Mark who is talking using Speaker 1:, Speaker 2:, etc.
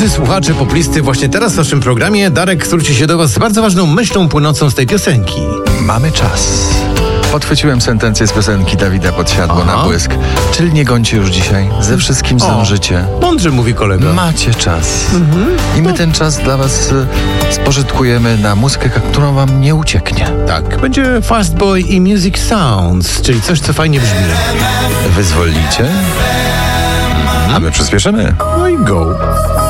Speaker 1: Drodzy słuchacze poplisty, właśnie teraz w naszym programie Darek zwróci się do was z bardzo ważną myślą płynącą z tej piosenki.
Speaker 2: Mamy czas. Podchwyciłem sentencję z piosenki Dawida Podsiadło na błysk. Czyli nie gońcie już dzisiaj. Ze wszystkim zdążycie.
Speaker 1: Mądrze mówi kolega.
Speaker 2: Macie czas. I my ten czas dla was spożytkujemy na muzykę, którą wam nie ucieknie.
Speaker 1: Tak, będzie Fast Boy i Music Sounds, czyli coś, co fajnie brzmi.
Speaker 2: Wyzwolicie? A my przyspieszymy.
Speaker 1: No i go.